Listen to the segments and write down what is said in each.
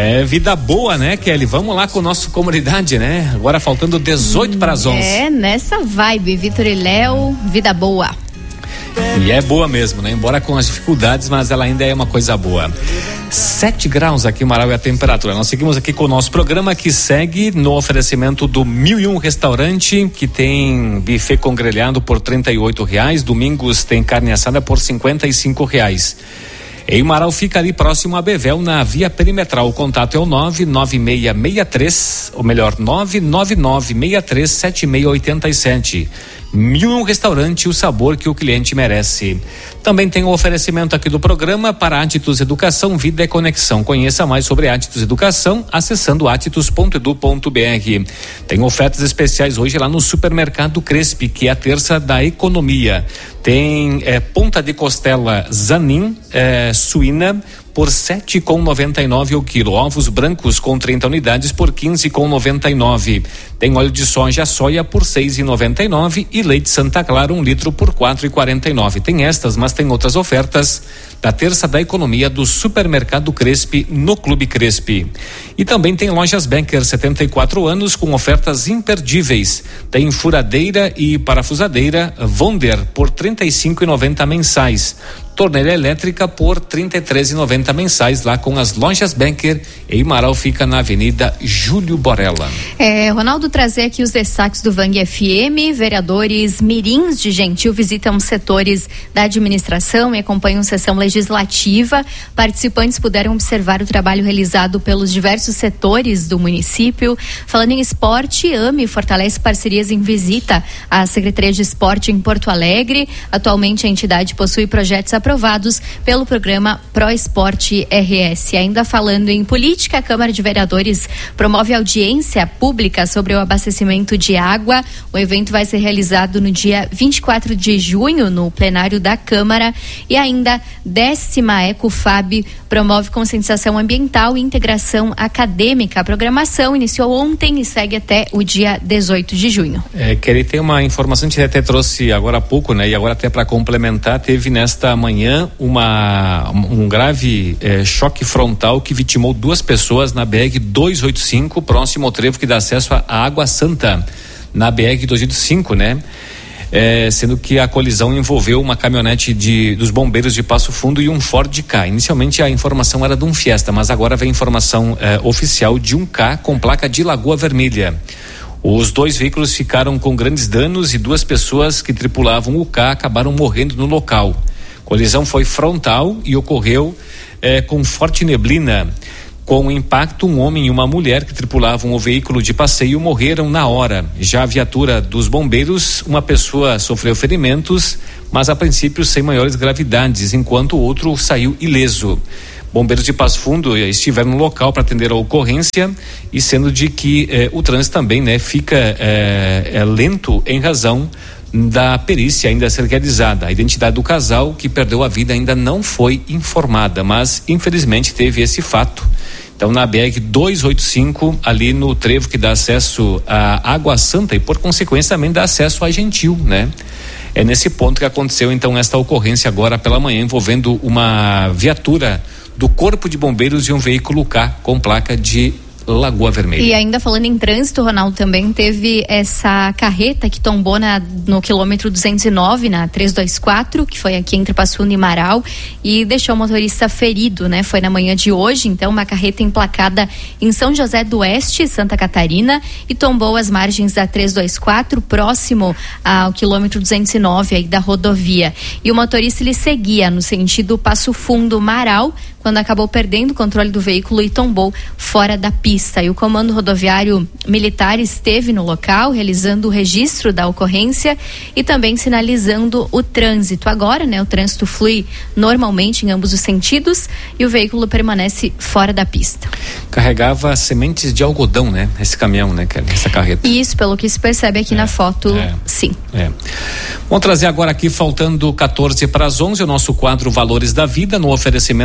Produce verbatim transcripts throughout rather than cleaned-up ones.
É vida boa, né, Kelly? Vamos lá com o nosso comunidade, né? Agora faltando dezoito para as onze. É, nessa vibe, Vitor e Léo, vida boa. E é boa mesmo, né? Embora com as dificuldades, mas ela ainda é uma coisa boa. Sete graus aqui em Marau é a temperatura. Nós seguimos aqui com o nosso programa, que segue no oferecimento do Mil e Um Restaurante, que tem buffet com grelhado por trinta e oito reais. Domingos tem carne assada por cinquenta e cinco reais. Em Marau fica ali próximo a Bevel, na via perimetral. O contato é o nove nove seis seis três, ou melhor, nove nove nove seis três sete seis oito sete. Mil e Um Restaurante, o sabor que o cliente merece. Também tem o oferecimento aqui do programa para Atitus Educação, Vida e Conexão. Conheça mais sobre Atitus Educação acessando atitus ponto edu ponto br. Tem ofertas especiais hoje lá no Supermercado Crespi, que é a terça da economia. Tem é, ponta de costela Zanin é, suína por sete reais e noventa e nove centavos o quilo. Ovos brancos com trinta unidades por quinze reais e noventa e nove centavos. Tem óleo de soja soia por seis reais e noventa e nove centavos e leite Santa Clara um litro por quatro reais e quarenta e nove centavos. Tem estas, mas tem outras ofertas da terça da economia do Supermercado Crespi no Clube Crespi. E também tem lojas Becker, setenta e quatro anos, com ofertas imperdíveis. Tem furadeira e parafusadeira Wonder por trinta e cinco reais e noventa centavos mensais. Torneira elétrica por trinta e três reais e noventa centavos mensais, lá com as lojas Becker. Em Marau fica na Avenida Júlio Borella. É, Ronaldo, trazer aqui os destaques do Vang F M. Vereadores mirins de Gentil visitam setores da administração e acompanham sessão legislativa. Participantes puderam observar o trabalho realizado pelos diversos setores do município. Falando em esporte, A M E fortalece parcerias em visita à Secretaria de Esporte em Porto Alegre. Atualmente a entidade possui projetos aprovados pelo programa Pro Esporte R S. Ainda falando em política, a Câmara de Vereadores promove audiência pública sobre o abastecimento de água. O evento vai ser realizado no dia vinte e quatro de junho no plenário da Câmara. E ainda décima Ecofab promove conscientização ambiental e integração acadêmica. A programação iniciou ontem e segue até o dia dezoito de junho. É, Kelly, tem uma informação que a gente até trouxe agora há pouco, né? E agora até para complementar, teve nesta manhã uma, um grave eh, choque frontal que vitimou duas pessoas na B R duzentos e oitenta e cinco, próximo ao trevo que dá acesso à Água Santa, na B R duzentos e oitenta e cinco, né? É, sendo que a colisão envolveu uma caminhonete de, dos bombeiros de Passo Fundo e um Ford K. Inicialmente a informação era de um Fiesta, mas agora vem informação é, oficial de um K com placa de Lagoa Vermelha. Os dois veículos ficaram com grandes danos e duas pessoas que tripulavam o K acabaram morrendo no local. A colisão foi frontal e ocorreu é, com forte neblina. Com o impacto, um homem e uma mulher que tripulavam o veículo de passeio morreram na hora. Já a viatura dos bombeiros, uma pessoa sofreu ferimentos, mas a princípio sem maiores gravidades, enquanto o outro saiu ileso. Bombeiros de Passo Fundo estiveram no local para atender a ocorrência, e sendo de que eh, o trânsito também, né, fica eh, é lento em razão da perícia ainda a ser realizada. A identidade do casal que perdeu a vida ainda não foi informada, mas infelizmente teve esse fato. Então, na B R duzentos e oitenta e cinco, ali no trevo que dá acesso à Água Santa e, por consequência, também dá acesso a Gentil, né? É nesse ponto que aconteceu, então, esta ocorrência agora pela manhã, envolvendo uma viatura do Corpo de Bombeiros e um veículo K com placa de Lagoa Vermelha. E ainda falando em trânsito, Ronaldo, também teve essa carreta que tombou na, no quilômetro duzentos e nove, na trezentos e vinte e quatro, que foi aqui entre Passo Fundo e Marau, e deixou o motorista ferido, né? Foi na manhã de hoje, então, uma carreta emplacada em São José do Oeste, Santa Catarina, e tombou as margens da trezentos e vinte e quatro, próximo ao quilômetro duzentos e nove aí da rodovia. E o motorista, ele seguia no sentido Passo Fundo Marau, quando acabou perdendo o controle do veículo e tombou fora da pista. E o Comando Rodoviário Militar esteve no local, realizando o registro da ocorrência e também sinalizando o trânsito. Agora, né, o trânsito flui normalmente em ambos os sentidos e o veículo permanece fora da pista. Carregava sementes de algodão, né? Esse caminhão, né? Essa carreta. Isso, pelo que se percebe aqui é, na foto, é, sim. É. Vamos trazer agora aqui, faltando quatorze para as onze, o nosso quadro Valores da Vida, no oferecimento da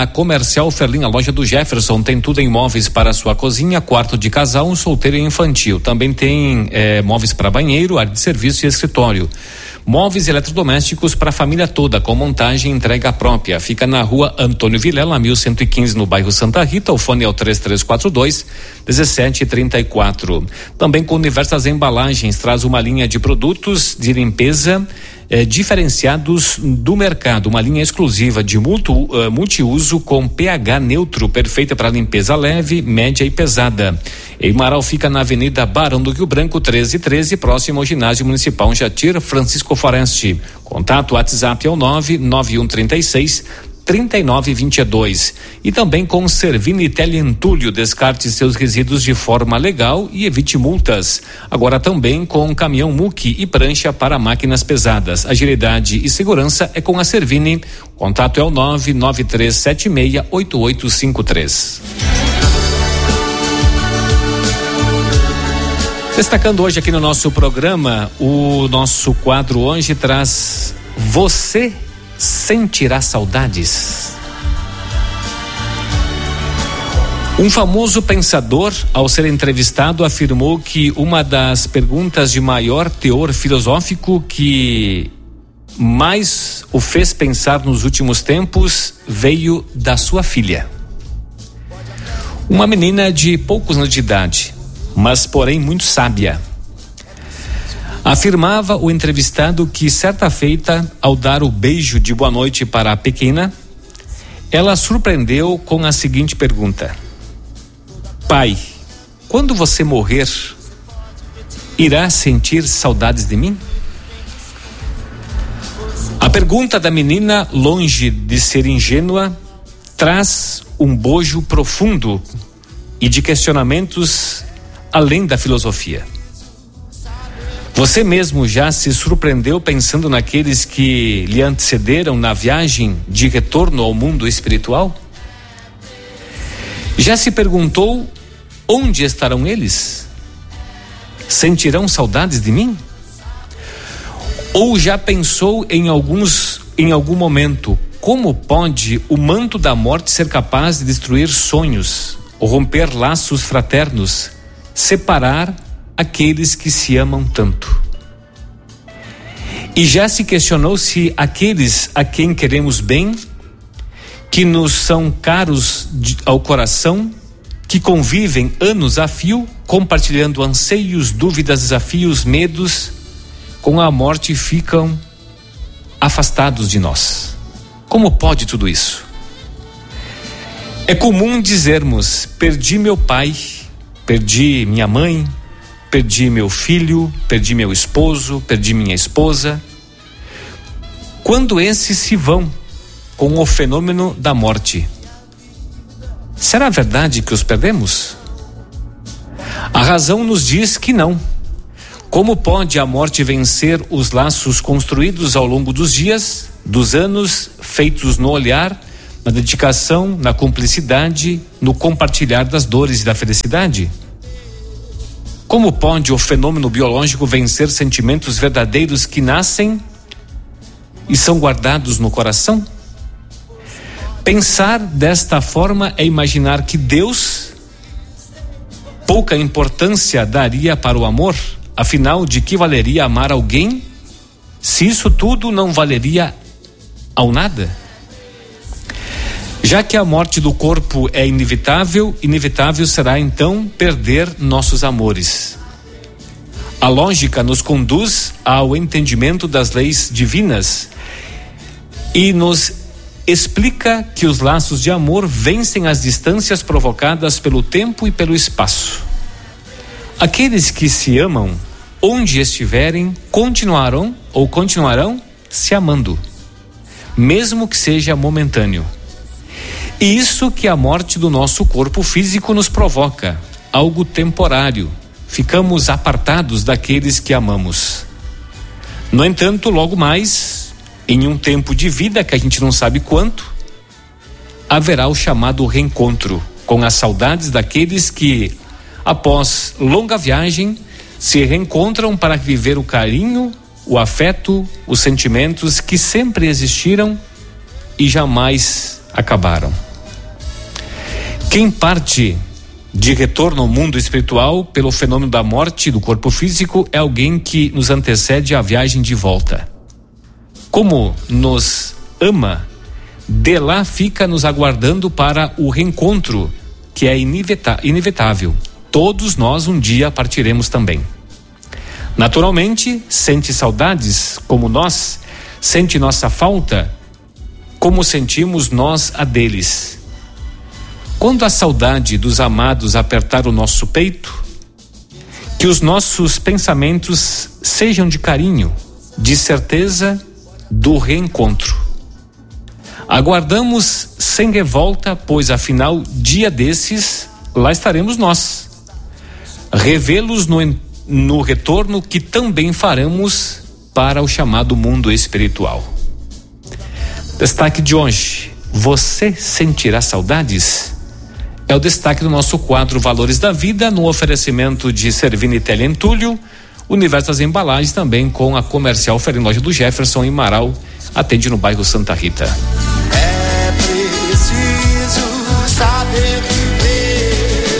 na Comercial Ferlin, a loja do Jefferson. Tem tudo em móveis para a sua cozinha, quarto de casal, um solteiro e infantil. Também tem eh, móveis para banheiro, área de serviço e escritório. Móveis eletrodomésticos para a família toda, com montagem e entrega própria. Fica na rua Antônio Vilela, mil cento e quinze, no bairro Santa Rita. O fone é o três três quatro dois, um sete três quatro. Também com diversas embalagens, traz uma linha de produtos de limpeza eh, diferenciados do mercado. Uma linha exclusiva de multi, uh, multiuso com pH neutro, perfeita para limpeza leve, média e pesada. Em Marau fica na Avenida Barão do Rio Branco, treze treze, próximo ao Ginásio Municipal Jatir Francisco Foreste. Contato WhatsApp é o nove nove um três seis, três nove dois dois. E também com Servini Teleentulho, descarte seus resíduos de forma legal e evite multas. Agora também com caminhão muque e prancha para máquinas pesadas. Agilidade e segurança é com a Servini. Contato é o nove nove três sete seis oito oito cinco três. Destacando hoje aqui no nosso programa, o nosso quadro hoje traz Você Sentirá Saudades. Um famoso pensador, ao ser entrevistado, afirmou que uma das perguntas de maior teor filosófico que mais o fez pensar nos últimos tempos veio da sua filha. Uma menina de poucos anos de idade, mas porém muito sábia. Afirmava o entrevistado que certa feita, ao dar o beijo de boa noite para a pequena, ela surpreendeu com a seguinte pergunta: pai, quando você morrer, irá sentir saudades de mim? A pergunta da menina, longe de ser ingênua, traz um bojo profundo e de questionamentos além da filosofia. Você mesmo já se surpreendeu pensando naqueles que lhe antecederam na viagem de retorno ao mundo espiritual? Já se perguntou onde estarão eles? Sentirão saudades de mim? Ou já pensou em alguns, em algum momento, como pode o manto da morte ser capaz de destruir sonhos, romper laços fraternos, separar aqueles que se amam tanto? E já se questionou se aqueles a quem queremos bem, que nos são caros de, ao coração, que convivem anos a fio, compartilhando anseios, dúvidas, desafios, medos, com a morte ficam afastados de nós? Como pode tudo isso? É comum dizermos: perdi meu pai, perdi minha mãe, perdi meu filho, perdi meu esposo, perdi minha esposa. Quando esses se vão com o fenômeno da morte, será verdade que os perdemos? A razão nos diz que não. Como pode a morte vencer os laços construídos ao longo dos dias, dos anos, feitos no olhar, na dedicação, na cumplicidade, no compartilhar das dores e da felicidade? Como pode o fenômeno biológico vencer sentimentos verdadeiros que nascem e são guardados no coração? Pensar desta forma é imaginar que Deus pouca importância daria para o amor. Afinal, de que valeria amar alguém se isso tudo não valeria ao nada? Já que a morte do corpo é inevitável, inevitável será então perder nossos amores. A lógica nos conduz ao entendimento das leis divinas e nos explica que os laços de amor vencem as distâncias provocadas pelo tempo e pelo espaço. Aqueles que se amam, onde estiverem, continuarão ou continuarão se amando, mesmo que seja momentâneo. E isso que a morte do nosso corpo físico nos provoca, algo temporário. Ficamos apartados daqueles que amamos. No entanto, logo mais, em um tempo de vida que a gente não sabe quanto, haverá o chamado reencontro com as saudades daqueles que, após longa viagem, se reencontram para viver o carinho, o afeto, os sentimentos que sempre existiram e jamais acabaram. Quem parte de retorno ao mundo espiritual pelo fenômeno da morte do corpo físico é alguém que nos antecede à viagem de volta. Como nos ama, de lá fica nos aguardando para o reencontro, que é inevita- inevitável. Todos nós um dia partiremos também. Naturalmente, sente saudades como nós, sente nossa falta como sentimos nós a deles. Quando a saudade dos amados apertar o nosso peito, que os nossos pensamentos sejam de carinho, de certeza do reencontro. Aguardamos sem revolta, pois afinal, dia desses, lá estaremos nós. Revê-los no, no retorno que também faremos para o chamado mundo espiritual. Destaque de hoje: você sentirá saudades? É o destaque do nosso quadro Valores da Vida, no oferecimento de Servini Teleentúlio, Universo das Embalagens, também com a Comercial Ferem-Loja do Jefferson em Marau, atende no bairro Santa Rita. É preciso saber viver.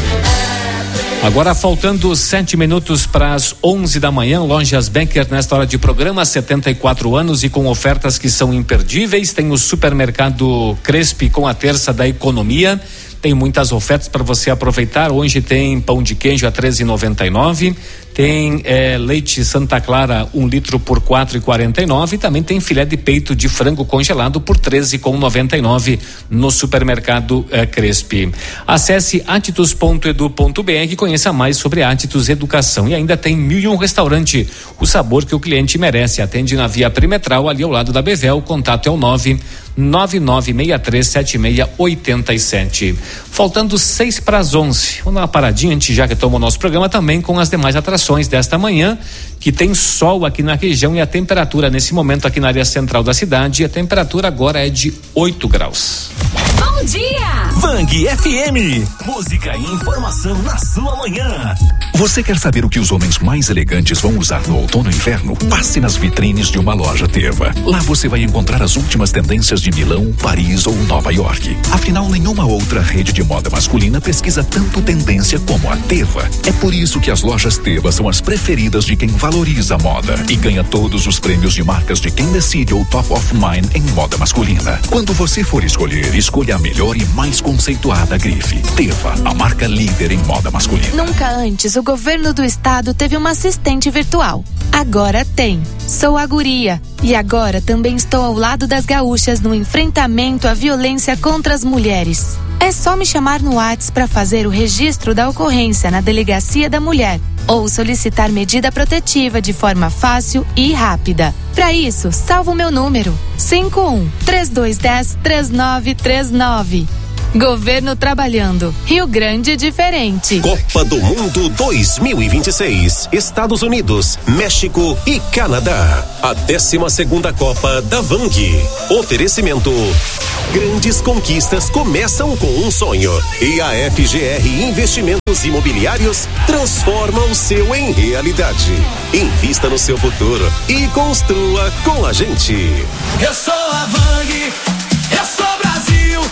Agora faltando sete minutos para as onze da manhã, Lojas Becker nesta hora de programa, setenta e quatro anos e com ofertas que são imperdíveis. Tem o supermercado Crespi com a terça da economia. Tem muitas ofertas para você aproveitar. Hoje tem pão de queijo a treze e noventa e nove, tem eh, leite Santa Clara um litro por quatro e quarenta e nove, também tem filé de peito de frango congelado por treze com noventa e nove no supermercado eh, Crespi. Acesse atitus ponto edu ponto br e conheça mais sobre Atitus Educação. E ainda tem Mil e Um Restaurante, o sabor que o cliente merece. Atende na Via Perimetral, ali ao lado da Bevel. O contato é o nove nove nove seis três sete seis oito sete. Faltando seis para as onze. Vamos dar uma paradinha antes, já que toma o nosso programa, também com as demais atrações desta manhã, que tem sol aqui na região e a temperatura nesse momento aqui na área central da cidade, a temperatura agora é de oito graus. Bom dia! Vang F M. Música e informação na sua manhã. Você quer saber o que os homens mais elegantes vão usar no outono e inverno? Passe nas vitrines de uma loja Teva. Lá você vai encontrar as últimas tendências de Milão, Paris ou Nova York. Afinal, nenhuma outra rede de moda masculina pesquisa tanto tendência como a Teva. É por isso que as lojas Teva são as preferidas de quem valoriza a moda e ganha todos os prêmios de marcas de quem decide o Top of Mind em moda masculina. Quando você for escolher, escolha a melhor e mais conceituada grife. Teva, a marca líder em moda masculina. Nunca antes o governo do estado teve uma assistente virtual. Agora tem. Sou a guria. E agora também estou ao lado das gaúchas no enfrentamento à violência contra as mulheres. É só me chamar no WhatsApp para fazer o registro da ocorrência na Delegacia da Mulher ou solicitar medida protetiva de forma fácil e rápida. Para isso, salva o meu número: cinco um três dois um zero três nove três nove. Governo trabalhando. Rio Grande diferente. Copa do Mundo dois mil e vinte e seis. Estados Unidos, México e Canadá. A décima segunda Copa da Vang. Oferecimento: grandes conquistas começam com um sonho. E a F G R Investimentos Imobiliários transforma o seu em realidade. Invista no seu futuro e construa com a gente. Eu sou a Vang, eu sou Brasil.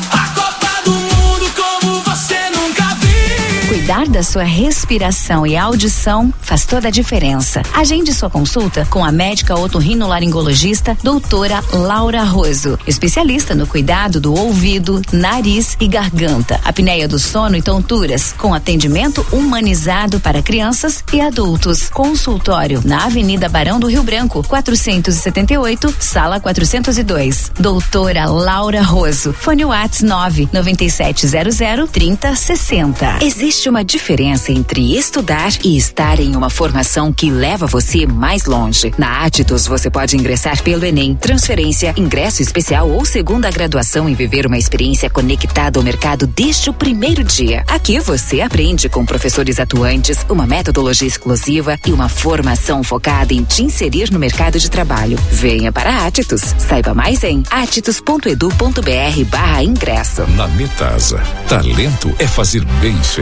Cuidar da sua respiração e audição faz toda a diferença. Agende sua consulta com a médica otorrinolaringologista doutora Laura Roso, especialista no cuidado do ouvido, nariz e garganta, apneia do sono e tonturas, com atendimento humanizado para crianças e adultos. Consultório na Avenida Barão do Rio Branco, quatrocentos e setenta e oito, sala quatrocentos e dois. Doutora Laura Roso. Fone Whats nove nove sete zero zero trinta sessenta. Existe uma diferença entre estudar e estar em uma formação que leva você mais longe. Na Atitus você pode ingressar pelo Enem, transferência, ingresso especial ou segunda graduação e viver uma experiência conectada ao mercado desde o primeiro dia. Aqui você aprende com professores atuantes, uma metodologia exclusiva e uma formação focada em te inserir no mercado de trabalho. Venha para a Atitus. Saiba mais em atitus ponto edu ponto br barra ingresso. Na Metasa, talento é fazer bem feito.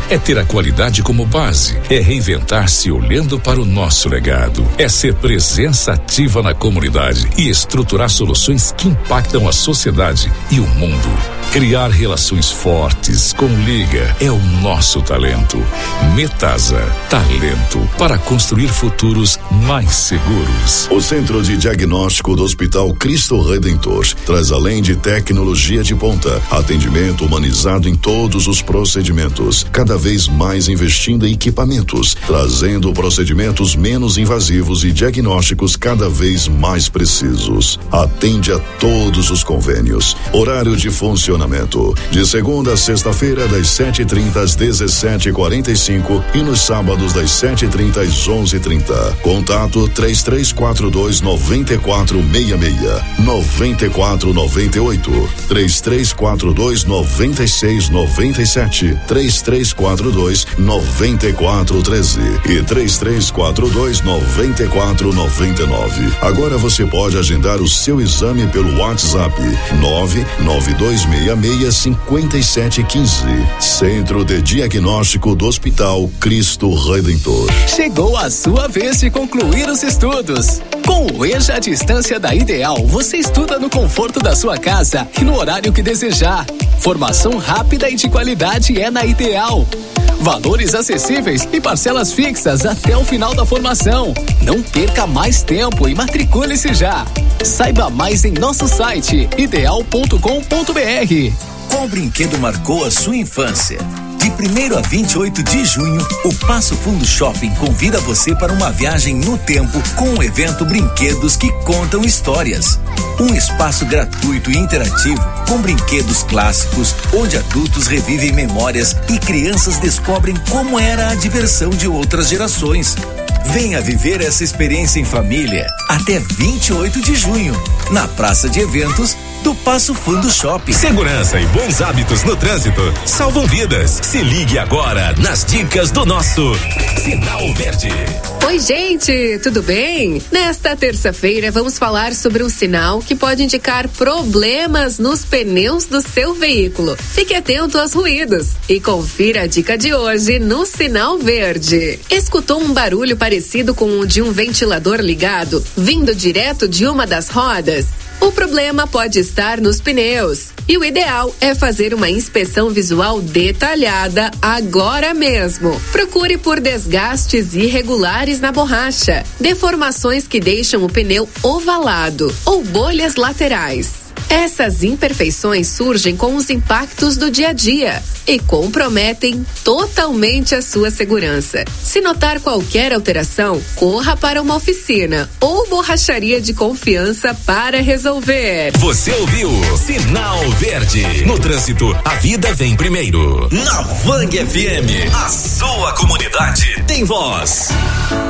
É ter a qualidade como base. É reinventar-se olhando para o nosso legado. É ser presença ativa na comunidade e estruturar soluções que impactam a sociedade e o mundo. Criar relações fortes com Liga é o nosso talento. Metasa, talento para construir futuros mais seguros. O Centro de Diagnóstico do Hospital Cristo Redentor traz, além de tecnologia de ponta, atendimento humanizado em todos os procedimentos, cada vez mais investindo em equipamentos, trazendo procedimentos menos invasivos e diagnósticos cada vez mais precisos. Atende a todos os convênios. Horário de funcionamento de segunda a sexta-feira, das sete e trinta às dezessete e quarenta e cinco e nos sábados das sete e trinta às onze e trinta. Contato três três quatro dois nove quatro seis seis, nove quatro nove oito, três três quatro dois nove seis nove sete, três três quatro dois nove quatro um três e três três quatro dois nove quatro nove nove. Agora você pode agendar o seu exame pelo WhatsApp nove nove dois seis seis cinco sete um cinco. Centro de Diagnóstico do Hospital Cristo Redentor. Chegou a sua vez de concluir os estudos. Com o EJA à distância da Ideal, você estuda no conforto da sua casa e no horário que desejar. Formação rápida e de qualidade é na Ideal. Valores acessíveis e parcelas fixas até o final da formação. Não perca mais tempo e matricule-se já. Saiba mais em nosso site ideal ponto com ponto br. Qual brinquedo marcou a sua infância? De primeiro a vinte e oito de junho, o Passo Fundo Shopping convida você para uma viagem no tempo com o evento Brinquedos que Contam Histórias. Um espaço gratuito e interativo com brinquedos clássicos, onde adultos revivem memórias e crianças descobrem como era a diversão de outras gerações. Venha viver essa experiência em família até vinte e oito de junho, na Praça de Eventos do Passo Fundo Shopping. Segurança e bons hábitos no trânsito salvam vidas. Se ligue agora nas dicas do nosso Sinal Verde. Oi, gente, tudo bem? Nesta terça-feira vamos falar sobre um sinal que pode indicar problemas nos pneus do seu veículo. Fique atento aos ruídos e confira a dica de hoje no Sinal Verde. Escutou um barulho parecido com o de um ventilador ligado, vindo direto de uma das rodas? O problema pode estar nos pneus e o ideal é fazer uma inspeção visual detalhada agora mesmo. Procure por desgastes irregulares na borracha, deformações que deixam o pneu ovalado ou bolhas laterais. Essas imperfeições surgem com os impactos do dia a dia e comprometem totalmente a sua segurança. Se notar qualquer alteração, corra para uma oficina ou borracharia de confiança para resolver. Você ouviu Sinal Verde. No trânsito, a vida vem primeiro. Na Vang F M, a sua comunidade tem voz.